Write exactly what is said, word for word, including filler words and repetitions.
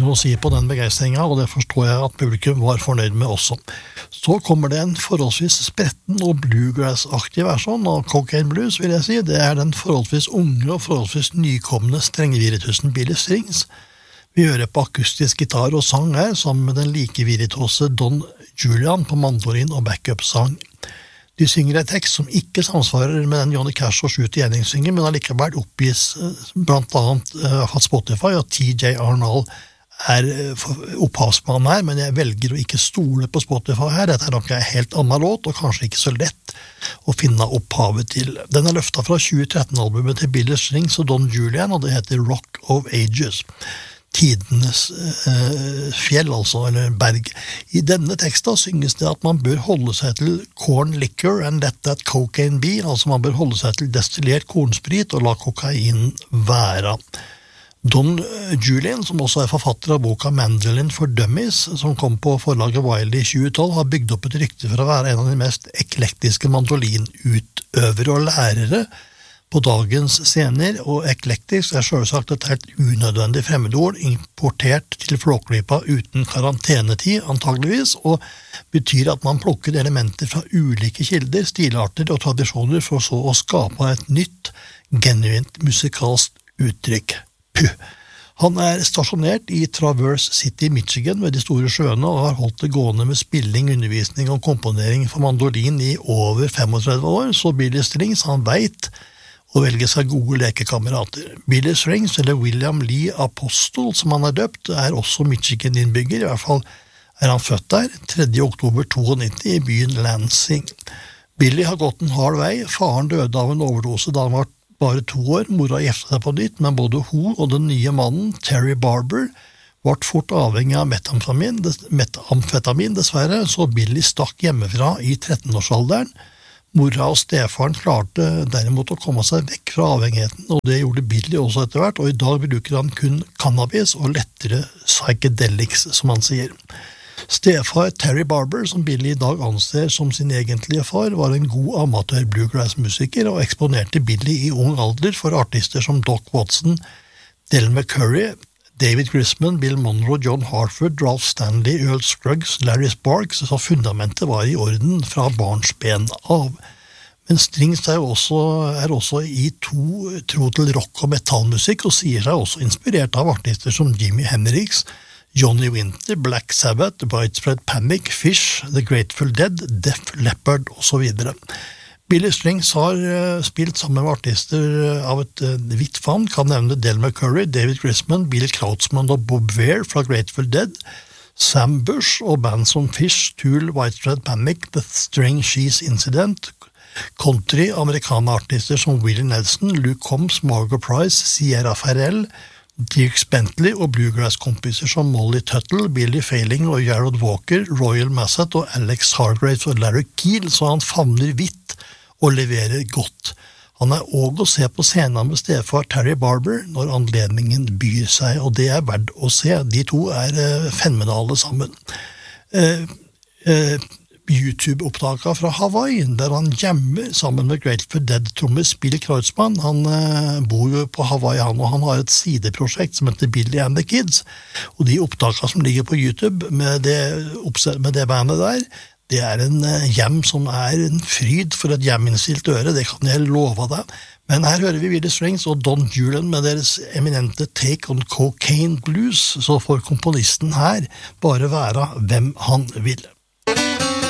noe å si på den begeistringen, og det forstår jeg at publikum var fornøyd med også. Så kommer det en forholdsvis spretten og bluegrass-aktig versjon av Cocaine Blues, vil jeg si. Det er den forholdsvis unge og forholdsvis nykomne strengeviritusen Billy Strings. Vi hører på akustisk gitar og sang her, sammen med den like viritose Don Julian på mandolin og backup-sang. De synger en tekst som ikke samsvarer med den Johnny Cash og Shoot Jennings synger, men allikevel oppgis blant annet uh, av Spotify og T J Arnold er opphavsmann her, men jeg velger å ikke stole på Spotify her. Dette er nok en helt annen låt, og kanskje ikke så lett å finne opphavet til. Den er løftet fra tjue tretten-albumet til Billy Strings og Don Julian, og det heter Rock of Ages. Tidenes eh, fjell, altså, eller berg. I denne teksten synges det at man bør holde seg til corn liquor and let that cocaine be, altså man bør holde seg til destillert kornsprit og la kokain være. Don Julian, som også er forfatter av boka Mandolin for Dummies, som kom på forlaget Wiley i tjue tolv, har bygd opp et rykte for å være en av de mest eklektiske mandolinutøvere og lærere på dagens scener, og eklektisk er selvsagt et helt unødvendig fremmedord importert til Flåklypa uten karantenetid, antageligvis, og betyr at man plukker elementer fra ulike kilder, stilarter og tradisjoner for så å skape et nytt, genuint musikalsk uttrykk. Puh! Han er stasjonert i Traverse City, Michigan, ved de store sjøene, og har holdt det gående med spilling, undervisning og komponering for mandolin i over femogtredve år, så Billy Strings, han vet og velge seg gode lekekamerater. Billy Strings, eller William Lee Apostle, som han er døpt, er også Michigan-innbygger, i hvert fall er han født der, tredje oktober nittito i byen Lansing. Billy har gått en hard vei, faren døde av en overdose da han var bare to år, mora giftet seg på nytt, men både hun og den nye mannen, Terry Barber, var fort avhengig av metamfetamin, metamfetamin dessverre, så Billy stakk hjemmefra i trettenårsalderen. Mora og stefaren klarte derimot å komme seg vekk fra avhengigheten, og det gjorde Billy også etter hvert, og i dag bruker han kun cannabis og lettere psychedelics, som han sier. Stefar Terry Barber, som Billy i dag anser som sin egentlige far, var en god amatør-bluegrass-musiker og eksponerte Billy i ung alder for artister som Doc Watson, Del McCurry, David Grisman, Bill Monroe, John Hartford, Ralph Stanley, Earl Scruggs, Larry Sparks, så fundamentet var i orden fra barnsben av. Men Strings er også, er også i to tro til rock- og metallmusikk, og sier seg også inspirert av artister som Jimi Hendrix, Johnny Winter, Black Sabbath, Widespread Panic, Fish, The Grateful Dead, Def Leppard og så videre. Billy Strings har uh, spilt sammen med artister av et uh, vidt fond, kan nevne Del McCurry, David Grisman, Bill Krautsman og Bob Weir fra Grateful Dead, Sam Bush og band som Fish, Tool, Widespread Panic, The String Cheese Incident, country, amerikanske artister som Willie Nelson, Luke Combs, Margot Price, Sierra Farrell, Dirk Bentley og bluegrass-kompiser som Molly Tuttle, Billy Failing og Jared Walker, Royal Massett og Alex Hargraves og Larry Keel, så han favner vidt og leverer godt. Han er også å se på scenen med stefar Terry Barber når anledningen byr seg, og det er verdt å se. De to er uh, fenomenale sammen. Uh, uh, YouTube-opptaket fra Hawaii, der han jammer sammen med Grateful Dead-trommis Bill Kreutzmann. Han uh, bor jo på Hawaii, han, og han har et sideprosjekt som heter Billy and the Kids. Og de opptakene som ligger på YouTube med det, med det bandet der, det er en uh, jam som er en fryd for et jam-innstilt øre, det kan jeg love deg. Men her hører vi Billy Strings og Don Julian med deres eminente Take on Cocaine Blues, så får komponisten her bare være hvem han vil.